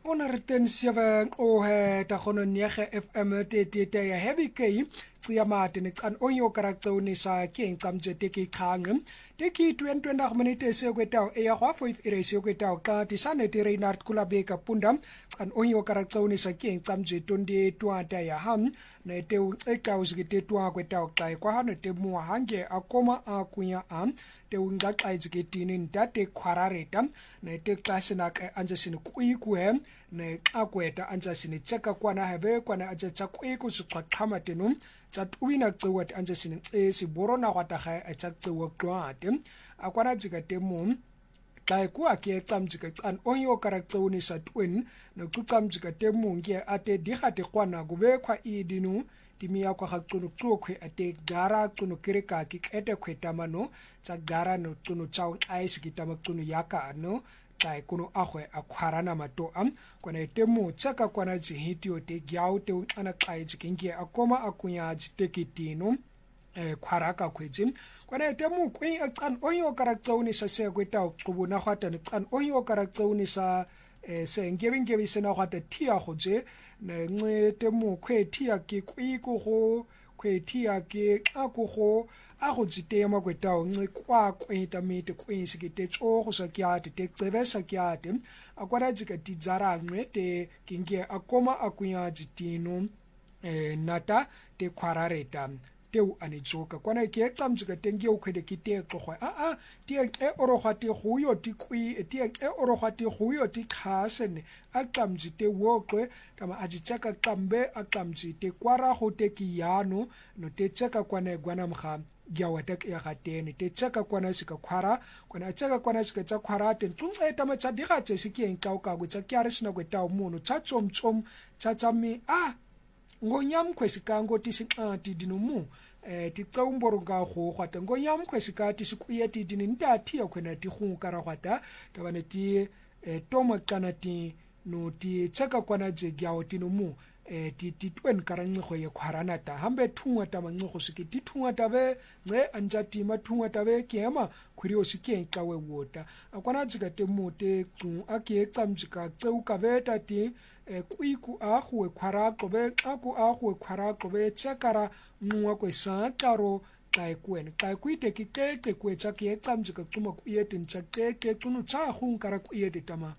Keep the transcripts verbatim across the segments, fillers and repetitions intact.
Onerten seven o he ta gono nege F M te te te ya heavy kay tsiya mate ne tsan onyo karaktsoni sa ke ngcamje te ke khang te ki twenty twenty minute se kwetao e ya gwa five ire se kwetao ka ti sane te Reinhard Kulabeka punda tsan onyo karaktsoni sa ke ngcamje tonde twata ya ham ne te u ekao zikete twa kwetao kai kwa hano te mu hange akoma akunya am te unga kai ziketini ntate khwarareta ne te klase na ka anje sine kuikwe ne akweta anje sine cheka kwana habe kwana aje chakuiku siqhaqhama tenu tsatwina cewat anje sine esi borona kwata ga atsacewa kwate akwana zikate mu kai ku ake tsamjika tsan onyo karaktsoni sa twin no tsamjika te mu nge ate digate kwana kube kwa idinu timia kwa gacunu tsokwe ate gara tsunu kireka ki kete kweta mano tsa gara no tsunu chao ice kitama tsunu yaka ano kai kuno ahwe akhwarana mato am kwana temu tsaka kwana zihitio te gyao te ana kai zikinge akoma akunya zitekitino eh khwaraka khwetsi kwana temu kwin atsan onyo karaktsoni sa se kweta uqubuna khwata ne tsan onyo karaktsoni sa eh se ngebingebi sena khwata tia khotse ne nce temu khwetia ke kwiko go khwetia ke ako go a go tsitema kwetao nce kwa kweta mete kwinsi ke te tso go sa kyate te tsebesa kyate akwara tsika tizara nce te kinge akoma akunya tsitino eh nata te khwarareta teu anitsoka kwana ke tsamtsika tengi o khwede ke te tlogo a a te e orogwa te go yo ti kwi te e orogwa te go yo ti khasene a tsamtsi te woqwe kama a tsaka tsambe a tsamtsi te kwara go te ki yano no te tsaka kwana gwana mga gyawata ke ga tene te tsaka kwana sika khwara kwana tsaka kwana sika tsa khwara te tsuntsa eta ma tsa diga tse sike nkao ka go tsa kyare sina go ta mono tsa tsomtsom tsa tsami a ngonyam kwesikango tisinqati dinumu eh ticawumboronga go gwata ngonyam kwesikati sikuye ti dinintati yakhwena ti khungkara gwata tabane ti toma kanati no ti tsaka kwana je gyao tinumu eh ti ti twen karangco ye khwarana ta hambe thungwa ta mangco sike ti thungwa tabe nge anjati mathungwa tabe kema khuri o sike ncawe wota akwana tsika te mote tsu ake tsamjika tseuka beta ti kuiku a go khwara qobe aku a go khwara qobe tsekara nwa kwesa karo kai kwen kai kuite ki teke kwetsa ke tsamjika tsuma ku yete ntse ke tsunu tsa go nkara ku yete tama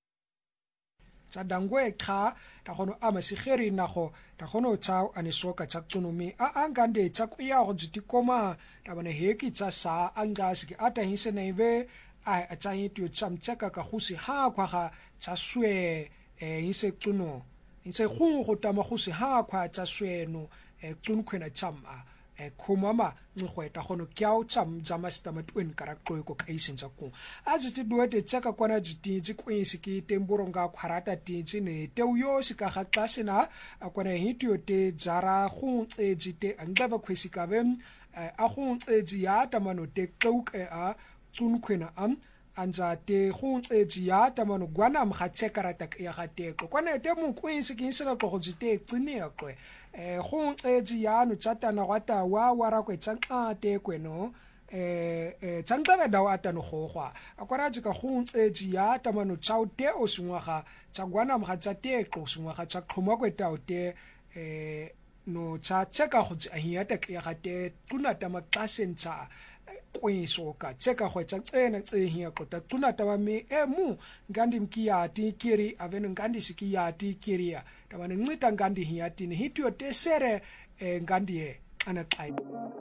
tsa dangwe kha ta gono ama sigeri nago ta gono tsa anisoka tsa tsunumi a angande tsa ku ya go ditikoma ta bana heki tsa sa angasiki ata hise naive a tsa yitu tsamtsaka ka go se ha kwa ga tsa swe eh inse tsuno inse khungu go tama go se ha kwa tsa sweno eh tsun khwena chama eh khumama ngweta gono kyao tsam jama stama twin karakto ko kaisin tsa ku aji ti duete tsaka kwana jiti ji kwinsi ki temboronga khwarata tinji ne teuyo sika ga klasena akwana hitio te jara khunge jite angaba khwesika bem a khunge ji ya tamano te qauke a tsun khwena am anja te khunge ji ya tamano gwana mga tsekarata ya ga teko kwana te mu kwinsi ki insela go jite tsine kwe eh khunge ji ya no tsatana gwata wa wara kwe tsanka te kweno eh eh tsantaba dawa atano gogwa akwara tsika khunge ji ya tamano tsao te o sungwaga tsa gwana mga tsa teko sungwaga tsa khoma kwe taote eh no tsa tseka go tsa hiata ya ga te tuna tama tlasentsa kwisoka tseka go tsa tsena tse hiya kota tuna tama me emu ngandi mkiyati kiri aveno ngandi sikiyati kiria tabane ngita ngandi hiyati ni hitio tesere ngandi e ana kai